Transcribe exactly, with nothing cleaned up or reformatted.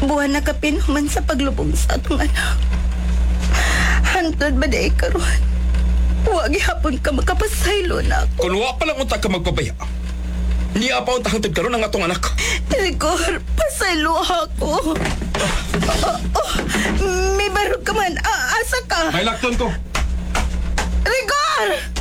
buwan na kapinuman sa paglubong sa atong anak. Hantod ba day karon? Huwag hapon ka makapasaylo na ako. Kung wa pa lang unta ka magpabaya, niya pa unta hantod karon ang atong anak. Rigor, pasaylo ako. Oh, oh, may barog ka man. Ah, asa ka? May lakton ko. Rigor!